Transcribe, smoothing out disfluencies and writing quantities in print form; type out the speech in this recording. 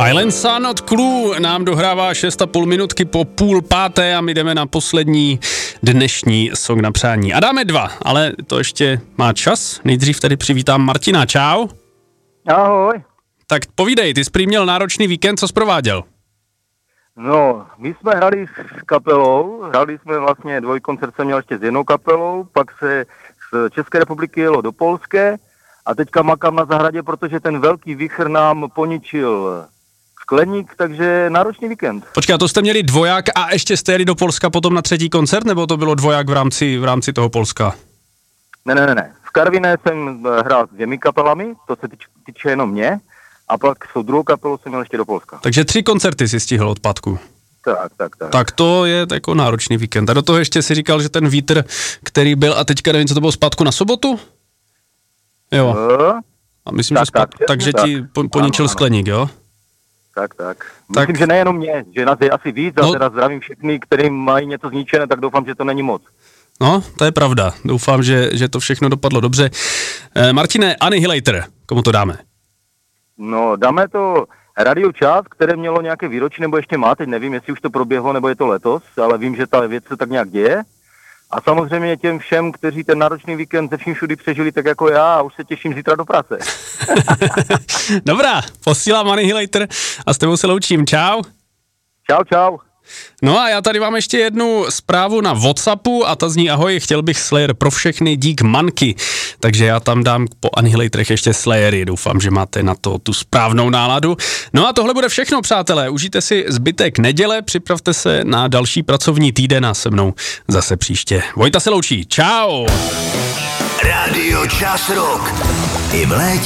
Island Sun od Clue nám dohrává 6,5 minutky po 4:30 a my jdeme na poslední dnešní song na přání. A dáme 2, ale to ještě má čas. Nejdřív tady přivítám Martina. Čau. Ahoj. Tak povídej, ty jsi prý měl náročný víkend, co jsi prováděl? No, my jsme hrali s kapelou, hrali jsme vlastně dvojkoncert jsem měl ještě s jednou kapelou, pak se z České republiky jelo do Polské a teďka makám na zahradě, protože ten velký vichr nám poničil skleník, takže náročný víkend. Počkej, a to jste měli dvoják a ještě jste jeli do Polska potom na třetí koncert, nebo to bylo dvoják v rámci toho Polska? Ne. V Karviné jsem hrál s 2 kapelami, to se týče jenom mě, a pak s druhou kapelou jsem měl ještě do Polska. Takže 3 koncerty si stihl od pátku. Tak. Tak to je jako náročný víkend. A do toho ještě si říkal, že ten vítr, který byl, a teďka nevím, co to bylo, zpátku na sobotu? Jo. A myslím, že takže ti poničil skleník, jo? Tak. Myslím, že nejenom mě, že nás je asi víc a teda zdravím všechny, kterým mají něco zničené, tak doufám, že to není moc. No, to je pravda. Doufám, že to všechno dopadlo dobře. Martine, Annihilator, komu to dáme? No, dáme to Radio Čas, které mělo nějaké výročí, nebo ještě má, teď nevím, jestli už to proběhlo, nebo je to letos, ale vím, že ta věc se tak nějak děje. A samozřejmě těm všem, kteří ten náročný víkend ze vším všudy přežili, tak jako já, a už se těším zítra do práce. Dobrá, posílám Annihilator a s tebou se loučím. Čau. Čau. No a já tady mám ještě jednu zprávu na WhatsAppu a ta zní: ahoj, chtěl bych Slayer pro všechny, dík Manky. Takže já tam dám po Annihilatorech ještě Slayery, doufám, že máte na to tu správnou náladu. No a tohle bude všechno, přátelé, užijte si zbytek neděle, připravte se na další pracovní týden a se mnou zase příště. Vojta se loučí, čau! Radio Čas Rock. I v létě.